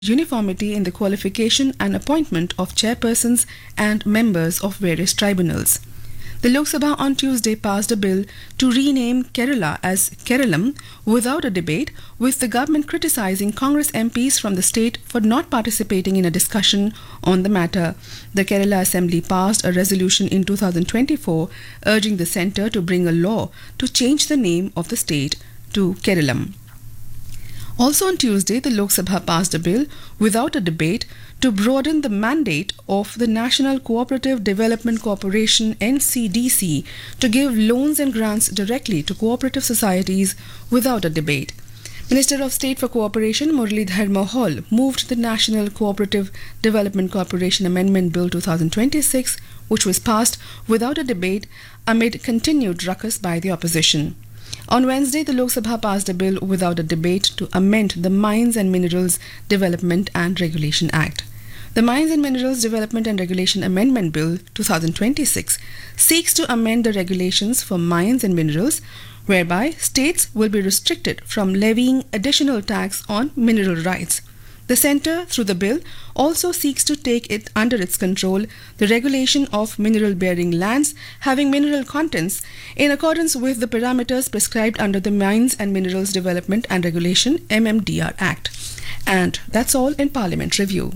uniformity in the qualification and appointment of chairpersons and members of various tribunals. The Lok Sabha on Tuesday passed a bill to rename Kerala as Keralam without a debate, with the government criticizing Congress MPs from the state for not participating in a discussion on the matter. The Kerala Assembly passed a resolution in 2024 urging the centre to bring a law to change the name of the state to Keralam. Also on Tuesday, the Lok Sabha passed a bill without a debate to broaden the mandate of the National Cooperative Development Corporation (NCDC) to give loans and grants directly to cooperative societies without a debate. Minister of State for Cooperation Muralidhar Mohol moved the National Cooperative Development Corporation Amendment Bill 2026, which was passed without a debate amid continued ruckus by the opposition. On Wednesday, the Lok Sabha passed a bill without a debate to amend the Mines and Minerals Development and Regulation Act. The Mines and Minerals Development and Regulation Amendment Bill 2026 seeks to amend the regulations for mines and minerals, whereby states will be restricted from levying additional tax on mineral rights. The centre, through the bill, also seeks to take it under its control the regulation of mineral-bearing lands having mineral contents in accordance with the parameters prescribed under the Mines and Minerals Development and Regulation (MMDR) Act. And that's all in Parliament Review.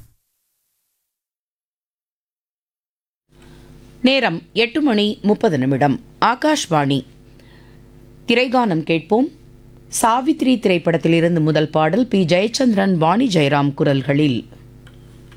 நேரம் 8:30 ஆகாஷ்வாணி. திரைகானம் கேட்போம். சாவித்ரி திரைப்படத்திலிருந்து முதல் பாடல் B Jayachandran, Vani Jayaram குரல்களில்.